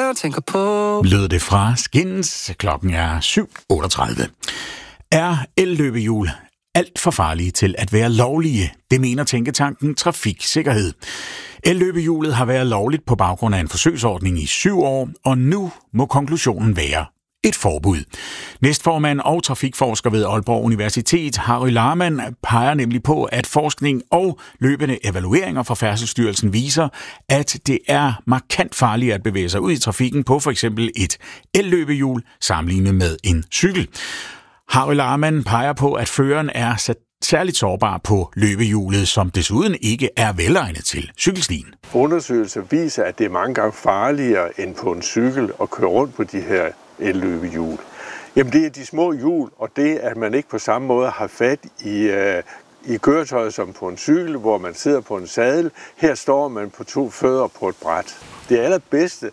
jeg tænker på. Lød det fra Skins. Klokken er 7:38. Er elløbehjul alt for farlige til at være lovlige? Det mener tænketanken Trafiksikkerhed. Elløbehjulet har været lovligt på baggrund af en forsøgsordning i 7 år, og nu må konklusionen være et forbud. Næstformand og trafikforsker ved Aalborg Universitet, Harry Lahrmann, peger nemlig på, at forskning og løbende evalueringer fra Færdselsstyrelsen viser, at det er markant farligere at bevæge sig ud i trafikken på for eksempel et elløbehjul sammenlignet med en cykel. Harry Lahrmann peger på, at føreren er særligt sårbar på løbehjulet, som desuden ikke er velegnet til cykelstien. Undersøgelser viser, at det er mange gange farligere end på en cykel at køre rundt på de her elløbehjul. Jamen det er de små hjul, og det at man ikke på samme måde har fat i køretøjet som på en cykel, hvor man sidder på en sadel. Her står man på 2 fødder på et bræt. Det allerbedste,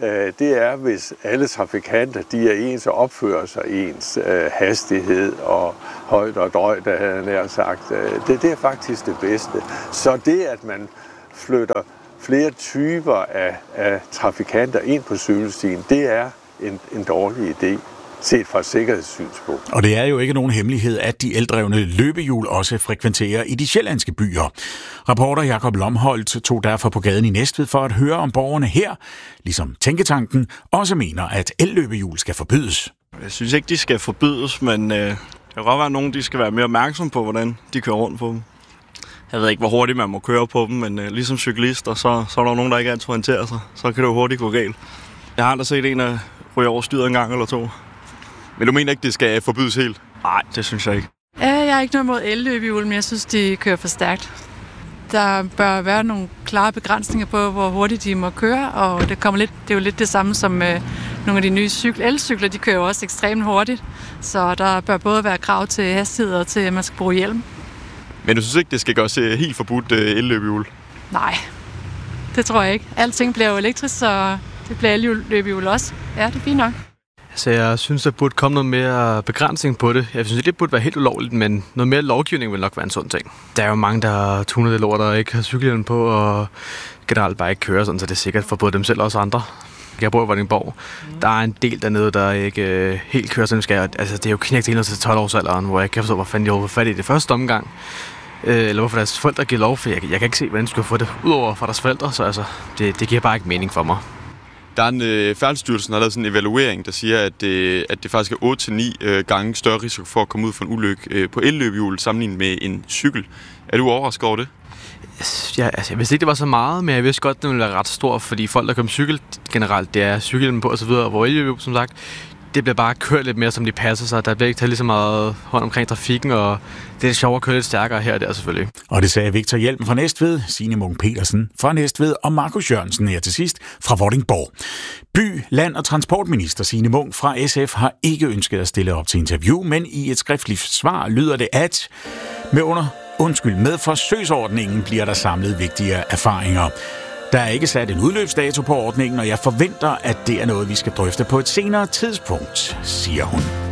det er, hvis alle trafikanter de er ens og opfører sig ens hastighed og højde og drøjde, havde jeg nær sagt. Det er faktisk det bedste. Så det, at man flytter flere typer af trafikanter ind på cykelstien, det er en dårlig idé, set fra et sikkerhedssynspunkt. Og det er jo ikke nogen hemmelighed, at de eldrevne løbehjul også frekventerer i de sjællandske byer. Reporter Jakob Lomholdt tog derfor på gaden i Næstved for at høre, om borgerne her, ligesom Tænketanken, også mener, at elløbehjul skal forbydes. Jeg synes ikke, de skal forbydes, men der kan godt være, at nogen de skal være mere opmærksomme på, hvordan de kører rundt på dem. Jeg ved ikke, hvor hurtigt man må køre på dem, men ligesom cyklister, så er der nogen, der ikke altid orienterer sig. Så kan det jo hurtigt gå galt. Jeg har da set en, der ryger over styret en gang eller 2. Men du mener ikke, det skal forbydes helt? Nej, det synes jeg ikke. Jeg er ikke noget mod elløbehjul, men jeg synes, de kører for stærkt. Der bør være nogle klare begrænsninger på, hvor hurtigt de må køre, og det er jo lidt det samme som nogle af de nye elcykler, de kører jo også ekstremt hurtigt. Så der bør både være krav til hastighed og til, at man skal bruge hjelm. Men du synes ikke, det skal gøres helt forbudt elløbehjul? Nej, det tror jeg ikke. Alting bliver jo elektrisk, så det bliver elløbehjul også. Ja, det er fint nok. Så jeg synes, der burde komme noget mere begrænsning på det. Jeg synes ikke, det burde være helt ulovligt, men noget mere lovgivning vil nok være en sådan ting. Der er jo mange, der tuner det lort, der ikke har cykelhjelm på, og generelt bare ikke kører sådan, så det er sikkert for både dem selv og os andre. Jeg bor i Vordingborg. Der er en del dernede, der ikke helt kører, som de skal. Altså, det er jo knægt helt til 12-årsalderen, hvor jeg ikke kan forstå, hvor fanden de overhovedet fat i det første omgang. Eller hvorfor deres forældre giver lov, for jeg kan ikke se, hvordan de skal få det udover fra deres forældre, så altså, det giver bare ikke mening for mig. Der er en Færdselsstyrelsen, der har lavet sådan en evaluering, der siger, at det faktisk er 8-9 gange større risiko for at komme ud for en ulykke på elløbehjul sammenlignet med en cykel. Er du overrasket over det? Ja, altså, jeg vidste ikke, det var så meget, men jeg vidste godt, det ville være ret stort, fordi folk, der kører cykel generelt, det er cykelhjelm på og så videre, hvor elløbehjul, som sagt, det bliver bare kørt lidt mere, som de passer sig. Der bliver ikke taget lige så meget hånd omkring trafikken, og det er sjovere at køre lidt stærkere her og der selvfølgelig. Og det sagde Victor Hjelm fra Næstved, Signe Munk Petersen fra Næstved og Markus Jørgensen her til sidst fra Vordingborg. By-, land- og transportminister Signe Munk fra SF har ikke ønsket at stille op til interview, men i et skriftligt svar lyder det, at med forsøgsordningen bliver der samlet vigtige erfaringer. Der er ikke sat en udløbsdato på ordningen, og jeg forventer, at det er noget, vi skal drøfte på et senere tidspunkt, siger hun.